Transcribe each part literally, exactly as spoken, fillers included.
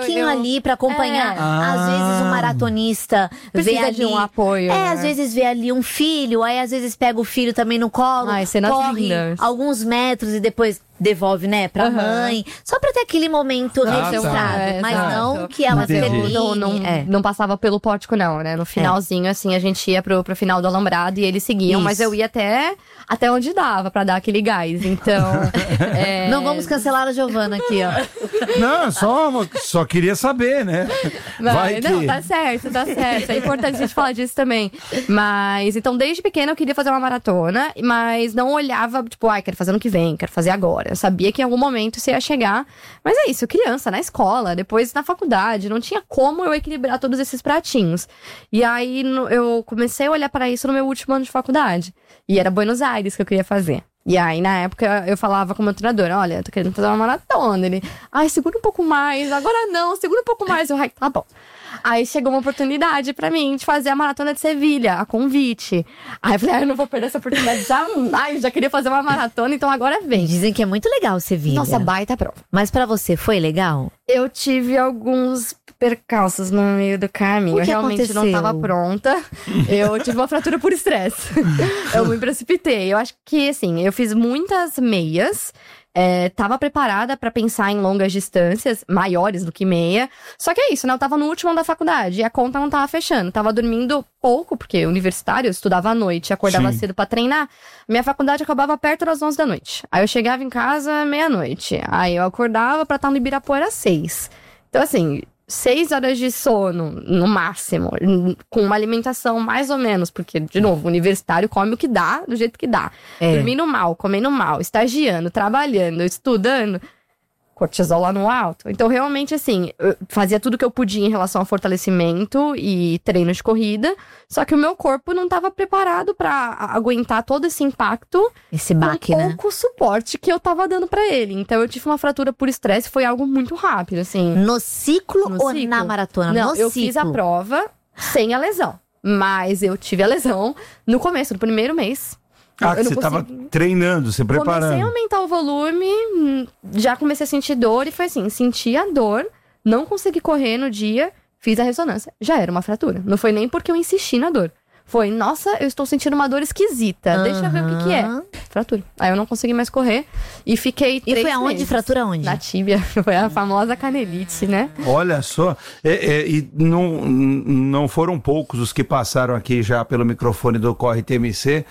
pouquinho ali pra acompanhar. É. Às vezes o maratonista Precisa vê ali... de um apoio, É, né? às vezes vê ali um filho, aí às vezes pega o filho também no colo, Ai, cenas corre lindas. alguns metros e depois devolve, né, pra Aham. mãe. Só pra ter aquele momento Ah, registrado. tá. Mas É, não exato. que ela Entendi. termine. Não, não, é. não passava pelo pórtico, não, né? No finalzinho, assim, a gente ia pro, pro final do alambrado e eles seguiam, Isso. mas eu ia até, até onde dava pra dar aquele gás. Então. é, Não vamos cancelar a Giovana aqui, ó. Não, só, só queria saber, né? Mas, Vai não, que... tá certo, tá certo. É importante a gente falar disso também. Mas, então, desde pequena eu queria fazer uma maratona, mas não olhava, tipo, ai, quero fazer ano que vem, quero fazer agora. Eu sabia que em algum momento isso ia chegar. Mas é isso, criança, na escola, depois na faculdade, não tinha como eu equilibrar todos esses pratinhos. E aí no- eu comecei a olhar para isso no meu último ano de faculdade. E era Buenos Aires que eu queria fazer. E aí, na época, eu falava com o meu treinador, olha, eu tô querendo fazer uma maratona. Ele, ai, segura um pouco mais, agora não, segura um pouco mais. Eu, ai, tá bom. Aí chegou uma oportunidade pra mim de fazer a maratona de Sevilha, a convite. Aí eu falei, ah, eu não vou perder essa oportunidade jamais, já queria fazer uma maratona, então agora vem. Dizem que é muito legal Sevilha. Nossa, baita prova. Mas pra você, foi legal? Eu tive alguns percalços no meio do caminho. O que eu realmente não aconteceu? estava pronta. Eu tive uma fratura por estresse. Eu me precipitei. Eu acho que, assim, eu fiz muitas meias. É, tava preparada pra pensar em longas distâncias, maiores do que meia. Só que é isso, né? Eu tava no último ano da faculdade e a conta não tava fechando. Tava dormindo pouco, porque universitário, eu estudava à noite, acordava Sim. cedo pra treinar. Minha faculdade acabava perto das onze da noite. Aí eu chegava em casa meia-noite. Aí eu acordava pra estar no Ibirapuera às seis. Então, assim, seis horas de sono, no máximo, com uma alimentação mais ou menos, porque, de novo, o universitário come o que dá, do jeito que dá. É. Dormindo mal, comendo mal, estagiando, trabalhando, estudando, cortisol lá no alto. Então, realmente, assim, eu fazia tudo que eu podia em relação ao fortalecimento e treino de corrida, só que o meu corpo não estava preparado pra a- aguentar todo esse impacto Esse baque, com né? pouco suporte que eu tava dando pra ele. Então, eu tive uma fratura por estresse, foi algo muito rápido, assim. No ciclo No ou ciclo. na maratona? Não, no eu ciclo. fiz a prova sem a lesão. Mas eu tive a lesão no começo, no primeiro mês. Ah, que eu não você tava consegui- treinando, você Comecei a preparando. aumentar o volume, hum, já comecei a sentir dor. E foi assim, senti a dor, não consegui correr no dia, fiz a ressonância. Já era uma fratura. Não foi nem porque eu insisti na dor. Foi, nossa, eu estou sentindo uma dor esquisita. Deixa eu ver o que que é. Aham. Fratura. Aí eu não consegui mais correr e fiquei E três foi aonde? meses. Fratura onde? Na tíbia. Foi a famosa canelite, né? Olha só, é, é, e não, não foram poucos os que passaram aqui já pelo microfone do Corre T M C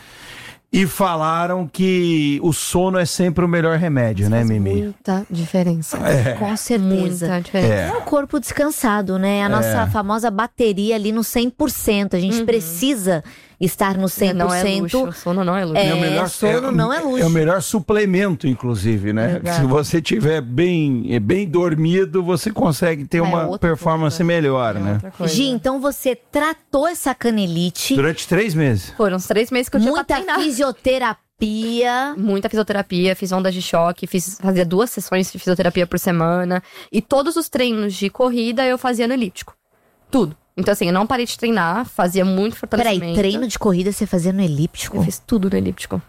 e falaram que o sono é sempre o melhor remédio, né, Faz Mimi? muita diferença. É. Com certeza. Muita diferença. É. É o corpo descansado, né? A nossa famosa bateria ali no cem por cento. A gente precisa estar no cem por cento. Não é luxo, o sono não é luxo. É, sono não é luxo. É o melhor suplemento, inclusive, né? Exato. Se você tiver bem, bem dormido, você consegue ter É uma outra performance coisa. melhor, É né? outra coisa. Gi, então você tratou essa canelite, Durante três meses. Foram uns três meses que eu tinha pra muita treinar. fisioterapia. Muita fisioterapia, fiz ondas de choque, fiz, fazia duas sessões de fisioterapia por semana. E todos os treinos de corrida eu fazia no elíptico. Tudo. Então, assim, eu não parei de treinar, fazia muito fortalecimento. Peraí, treino de corrida você fazia no elíptico? Eu fiz tudo no elíptico.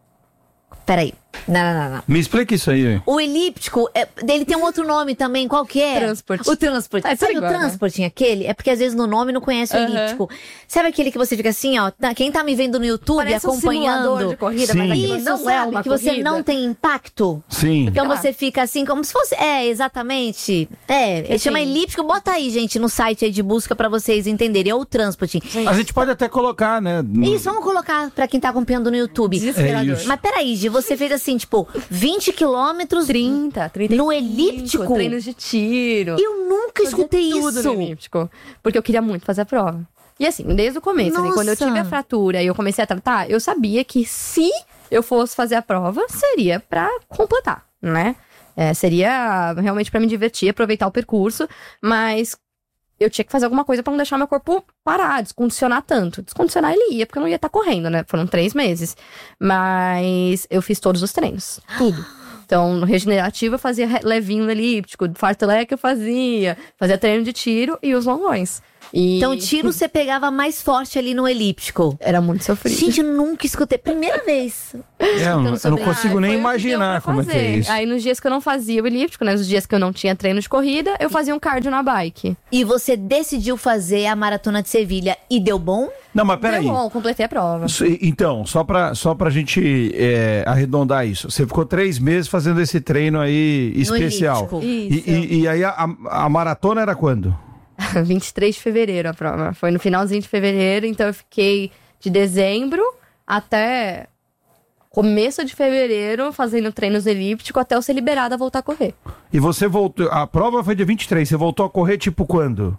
Peraí. Não, não, não, não. Me explica isso aí. O elíptico, é, ele tem um outro nome também, qual que é? Transport. O transport. É tudo Sabe igual, o né? transporting aquele? É porque às vezes no nome não conhece o Aham. elíptico. Sabe aquele que você fica assim, ó, tá- quem tá me vendo no YouTube Parece um acompanhando. simulador de corrida, Sim. mas aquilo Isso, não sabe? é uma que você corrida. não tem impacto. Sim. Então Ah. você fica assim, como se fosse. É, exatamente. É, ele chama assim- elíptico. Bota aí, gente, no site aí de busca pra vocês entenderem. É o transporting. A gente pode até colocar, né? no- Isso, vamos colocar pra quem tá acompanhando no YouTube. Desesperador. É isso. Mas peraí, Gi, você fez assim, tipo, vinte quilômetros trinta, trinta e no cinco, elíptico. treinos de tiro. Eu nunca Fazia escutei tudo isso. no elíptico, porque eu queria muito fazer a prova. E assim, desde o começo, assim, quando eu Nossa. tive a fratura e eu comecei a tratar, eu sabia que se eu fosse fazer a prova, seria pra completar, né? É, seria realmente pra me divertir, aproveitar o percurso, mas eu tinha que fazer alguma coisa pra não deixar meu corpo parar, descondicionar tanto. Descondicionar ele ia, porque eu não ia estar correndo, né? Foram três meses. Mas eu fiz todos os treinos, tudo. Então, no regenerativo eu fazia levinho no elíptico, fartlek eu fazia, fazia treino de tiro e os longões. E... Então, tiro você pegava mais forte ali no elíptico. Era muito sofrido. Gente, eu nunca escutei. Primeira vez. É, eu, não, eu não consigo Ah, nem foi o que imaginar deu pra como é que é fazer. isso. Aí nos dias que eu não fazia o elíptico, né, nos dias que eu não tinha treino de corrida, eu fazia um cardio na bike. E você decidiu fazer a Maratona de Sevilha e deu bom? Não, mas peraí. Deu bom, completei a prova. Isso- Então, só pra, só pra gente é, arredondar isso. Você ficou três meses fazendo esse treino aí especial. elíptico. E, Isso. e, e aí a, a- a maratona era quando? vinte e três de fevereiro a prova. Foi no finalzinho de fevereiro, então eu fiquei de dezembro até começo de fevereiro fazendo treinos elípticos até eu ser liberada a voltar a correr. E você voltou. A prova foi dia vinte e três. Você voltou a correr tipo quando?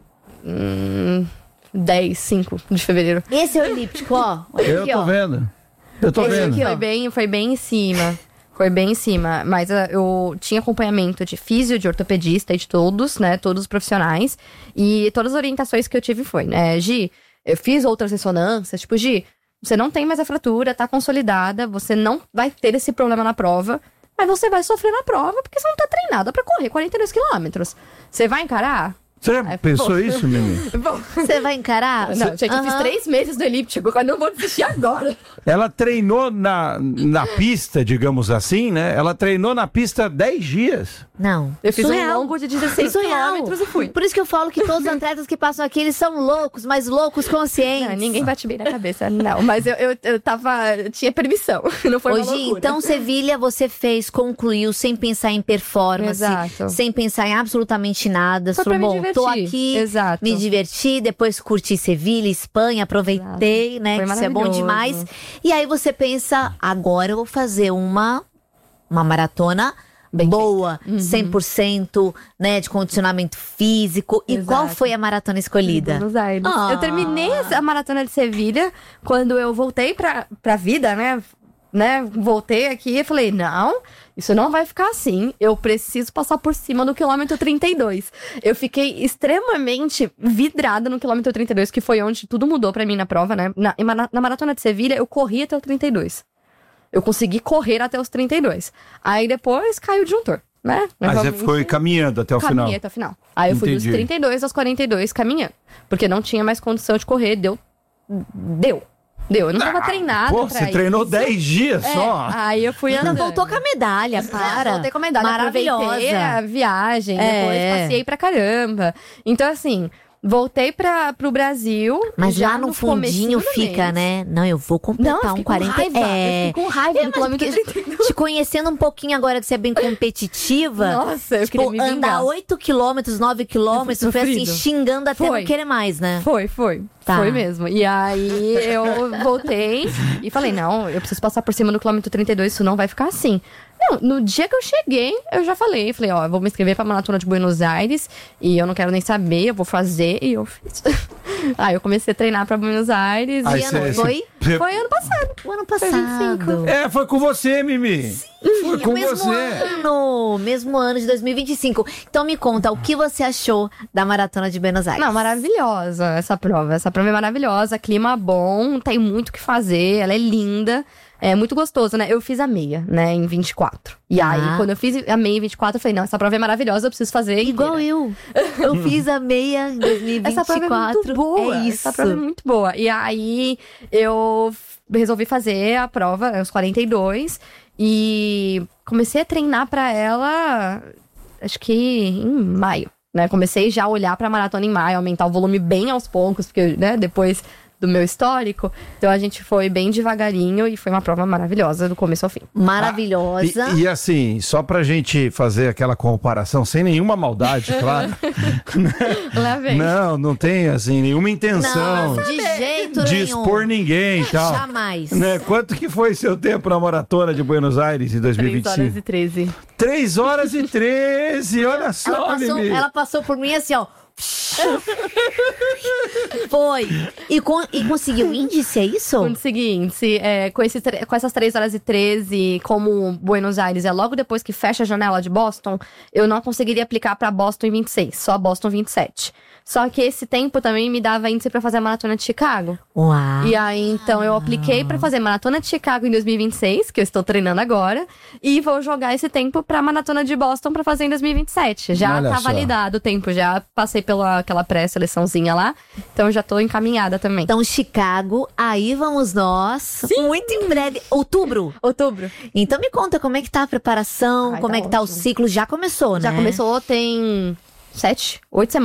dez, cinco de fevereiro. Esse é o elíptico, ó. Olha Eu aqui, tô ó. vendo. Eu tô Esse vendo. aqui, ó. Foi bem, foi bem em cima. Foi bem em cima. Mas ah, eu tinha acompanhamento de físio, de ortopedista e de todos, né? Todos os profissionais. E todas as orientações que eu tive foi, né? Gi, eu fiz outras ressonâncias. Tipo, Gi, você não tem mais a fratura, tá consolidada. Você não vai ter esse problema na prova. Mas você vai sofrer na prova porque você não tá treinada pra correr quarenta e dois quilômetros. Você vai encarar? Você já É, pensou pô. isso, Mimi? Bom, Você vai encarar? não, gente, eu fiz Aham. três meses do elíptico. Eu não vou desistir agora. Ela treinou na, na pista, digamos assim, né? Ela treinou na pista dez dias. Não. Eu fiz Surreal. um longo de dezesseis Surreal. quilômetros e fui. Por isso que eu falo que todos os atletas que passam aqui, eles são loucos, mas loucos conscientes. Não, ninguém bate bem na cabeça, não. Mas eu, eu, eu tava. Eu tinha permissão. Não foi uma Hoje, loucura. então, Sevilha, você fez, concluiu, sem pensar em performance, Exato. sem pensar em absolutamente nada. Foi Falou, pra me bom, tô divertir. aqui, Exato. me diverti, depois curti Sevilha, Espanha, aproveitei, né? Foi Que isso é bom maravilhoso. demais. E aí você pensa, agora eu vou fazer uma, uma maratona Bem boa, cem por cento, né, de condicionamento físico. E Exato. qual foi a maratona escolhida? Buenos Aires. Ah. Eu terminei a maratona de Sevilha quando eu voltei pra, pra vida, né? né? Voltei aqui e falei, não, isso não vai ficar assim. Eu preciso passar por cima do quilômetro trinta e dois. Eu fiquei extremamente vidrada no quilômetro trinta e dois, que foi onde tudo mudou pra mim na prova, né? Na, na, na maratona de Sevilha, eu corri até o trinta e dois. Eu consegui correr até os trinta e dois. Aí depois caiu o disjuntor, né? Aí você Realmente, ficou caminhando até o final. Caminhei até o final. Aí eu fui Entendi. dos trinta e dois aos quarenta e dois caminhando. Porque não tinha mais condição de correr. Deu. Deu. Deu. Eu não tava treinada. Pô, pra você treinou isso. dez dias É, só. Aí eu fui Ainda andando. voltou com a medalha, para. Voltei com a medalha. Maravilhosa. Aproveitei a viagem. É. Depois passei pra caramba. Então, assim, voltei pra, pro Brasil. Mas já lá no fundinho comecinho do fica, mês. né? Não, eu vou Não, completar eu um fiquei quarenta. com raiva. É. Eu fiquei com raiva Eu do quilômetro imagino trinta e que- Te conhecendo um pouquinho agora que você é bem competitiva. Nossa, eu tipo, queria me vingar. andar oito quilômetros, nove quilômetros, Foi foi assim, sofrido. xingando até Foi. não querer mais, né? Foi, foi. Tá. Foi mesmo. E aí eu voltei e falei, não, eu preciso passar por cima do quilômetro trinta e dois, isso não vai ficar assim. Não, no dia que eu cheguei, eu já falei, falei, ó, eu vou me inscrever pra Maratona de Buenos Aires e eu não quero nem saber, eu vou fazer, e eu fiz. Aí eu comecei a treinar pra Buenos Aires Aí e cê- ano, cê- foi, cê- foi ano passado. O ano Foi vinte e cinco. passado. É, foi com você, Mimi. Foi com o mesmo você. ano, mesmo ano de dois mil e vinte e cinco. Então me conta, o que você achou da Maratona de Buenos Aires? Não, maravilhosa essa prova. Essa prova é maravilhosa, clima bom, tem muito o que fazer, ela é linda. É muito gostoso, né? Eu fiz a meia, né, em vinte e quatro. E Ah. aí, quando eu fiz a meia em vinte e quatro, eu falei, não, essa prova é maravilhosa, eu preciso fazer Igual inteira. eu. Eu fiz a meia em dois mil e vinte e quatro. Essa prova é muito boa. É isso. Essa prova é muito boa. E aí, eu f- resolvi fazer a prova, aos quarenta e dois. E comecei a treinar pra ela, acho que em maio, né? Comecei já a olhar pra maratona em maio, aumentar o volume bem aos poucos, porque, né, depois do meu histórico. Então a gente foi bem devagarinho e foi uma prova maravilhosa do começo ao fim. Maravilhosa. E, e assim, só pra gente fazer aquela comparação, sem nenhuma maldade, claro. Lá vem. Não, não tem assim nenhuma intenção Não, de jeito de nenhum. expor ninguém e tal. Jamais. Né? Quanto que foi seu tempo na maratona de Buenos Aires em dois mil e vinte e três horas cinco? e treze. três horas e treze, olha Ela só, passou, Mimi. ela passou por mim assim, ó. Foi. E, con e conseguiu índice, é isso? Consegui índice. É, com, esse, com essas três horas e treze, como Buenos Aires é logo depois que fecha a janela de Boston, eu não conseguiria aplicar pra Boston em vinte e seis, só Boston vinte e sete. Só que esse tempo também me dava índice pra fazer a maratona de Chicago. Uau. E aí, então, eu apliquei pra fazer maratona de Chicago em dois mil e vinte e seis, que eu estou treinando agora. E vou jogar esse tempo pra maratona de Boston pra fazer em dois mil e vinte e sete. Já Olha tá só. validado o tempo, já passei pela aquela pré-seleçãozinha lá. Então, já tô encaminhada também. Então, Chicago, aí vamos nós. Sim. Muito em breve. Outubro? Outubro. Então, me conta como é que tá a preparação, Ai, como tá é que tá ótimo. o ciclo. Já começou, né? Já começou, tem sete, oito semanas.